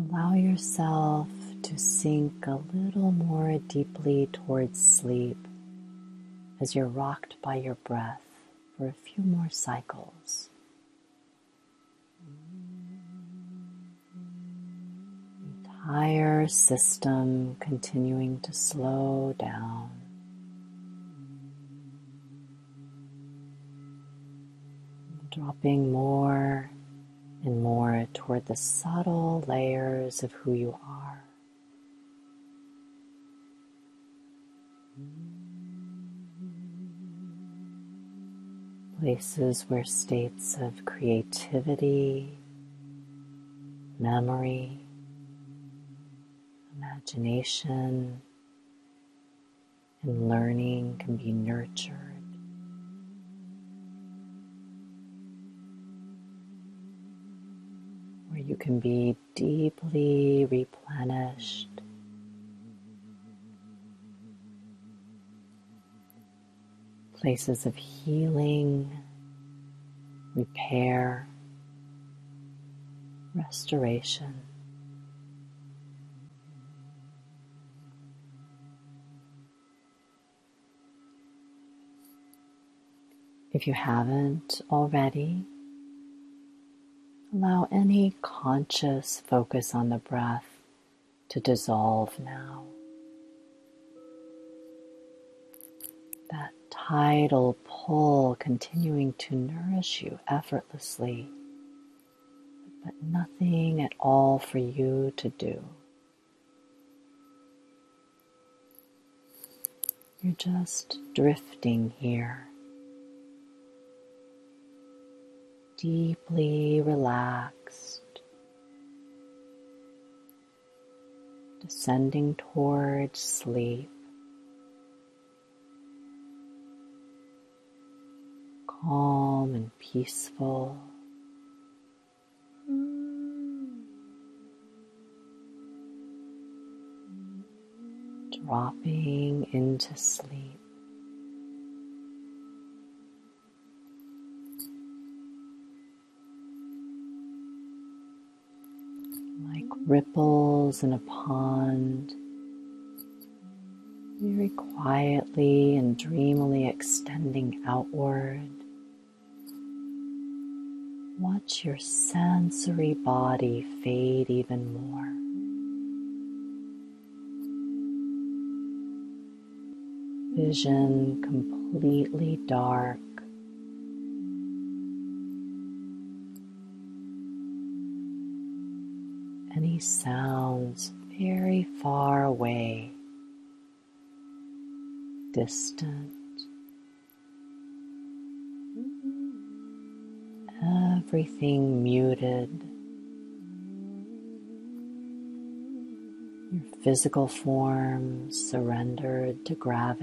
Allow yourself to sink a little more deeply towards sleep as you're rocked by your breath for a few more cycles. Entire system continuing to slow down. Dropping more and more toward the subtle layers of who you are. Places where states of creativity, memory, imagination, and learning can be nurtured. Where you can be deeply replenished. Places of healing, repair, restoration. If you haven't already, allow any conscious focus on the breath to dissolve now. That tidal pull continuing to nourish you effortlessly, but nothing at all for you to do. You're just drifting here, deeply relaxed, descending towards sleep, calm and peaceful. Dropping into sleep. Like ripples in a pond, very quietly and dreamily extending outward. Watch your sensory body fade even more. Vision completely dark. Any sounds very far away, distant. Everything muted. Your physical form surrendered to gravity.